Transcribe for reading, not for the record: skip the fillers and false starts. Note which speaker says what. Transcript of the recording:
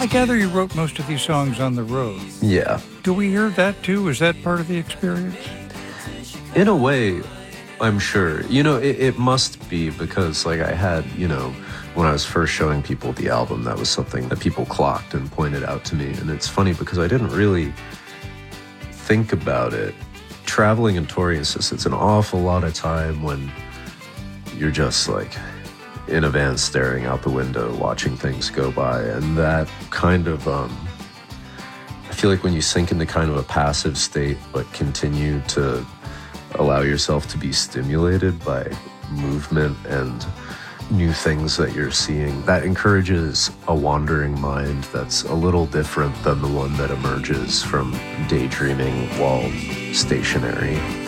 Speaker 1: gather you wrote most of these songs on the road.
Speaker 2: Yeah.
Speaker 1: Do we hear that too? Is that part of the experience?
Speaker 2: In a way, I'm sure. It must be because, like, I had, when I was first showing people the album, that was something that people clocked and pointed out to me. And it's funny because I didn't really think about it. Traveling and touring, it's an awful lot of time when you're just, like, in a van staring out the window, watching things go by. And that kind of, I feel like when you sink into kind of a passive state, but continue to allow yourself to be stimulated by movement and new things that you're seeing, that encourages a wandering mind that's a little different than the one that emerges from daydreaming while stationary.